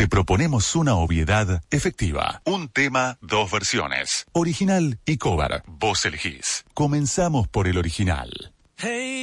te proponemos una obviedad efectiva. Un tema, dos versiones. Original y cover. Vos elegís. Comenzamos por el original. Hey.